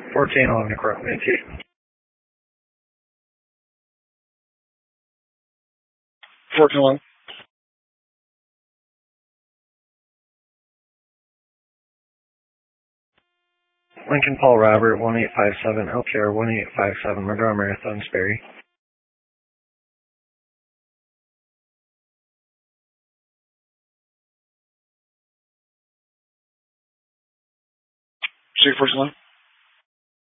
1411 across NT. 1411. Lincoln Paul Robert 1857 LPR 1857 Madrid Marathon Sperry. Street 1411.